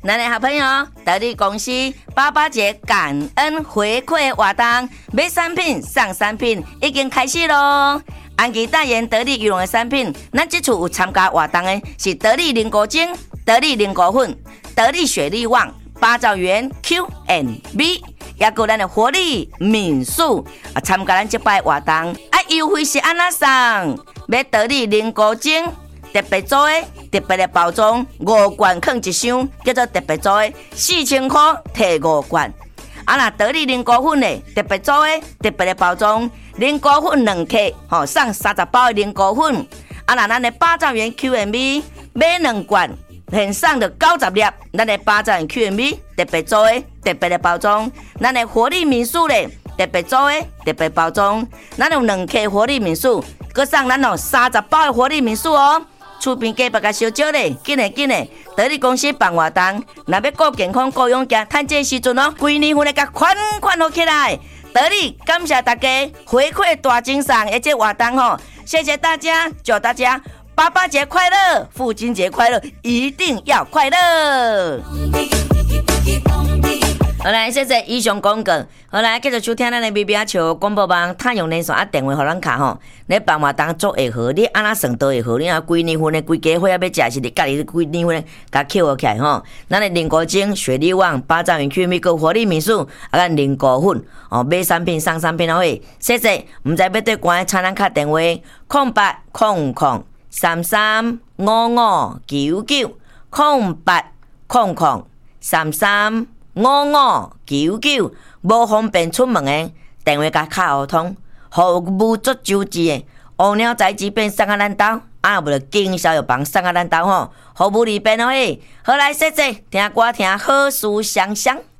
咱的好朋友得力公司88节感恩回馈活动，买产品送产品已经开始咯。安琪代言得力羽绒的产品，咱这次有参加活动的是得力凝固精、得力凝固粉、得力雪力旺、八兆元 Q&B， 也有咱的活力民宿参加咱这摆活动，优惠是安怎送？买得力凝固精。特别做的特别的包装，5罐放一箱，叫做特别做的，4000块摕5罐。若得力凝固粉的特别做的特别的包装，凝固粉2克，送30包的凝固粉。若咱的8兆元 Q&B 买2罐，现送就90粒。咱的8兆元 Q&B 特别做的特别的包装，咱的活力民宿咧特别做的特别包装，咱有2克活力民宿，佮送咱30包的活力民宿哦。厝边隔壁甲烧酒咧，紧诶！得力公司办活动，若要顾健康、顾勇健，趁这时阵哦，规年份的甲款好起来。得力感谢大家回馈大精上的这活动吼，谢谢大家，祝大家88节快乐，父亲节快乐，一定要快乐。好来，谢谢以上广告。好来，继续收听咱的 BBR 球广播网，太阳连线电话互咱卡吼。你办活动做会好，你安那算都会好。你啊，规年份的规家伙要食是你家己规年份甲扣起来吼。咱的凝固精、雪力旺、八兆元 Q&B 个活力民宿，咱凝固粉哦，买产品送产品哦喂。谢谢，唔知要对关的参咱卡电话0800335599，0800335599，无方便出门的电话甲卡互通，服务足周至的乌鸟宅急便送啊咱兜，无就经销药房送啊咱兜吼，服务利便哦嘿。好来，谢谢，听歌听好事香香。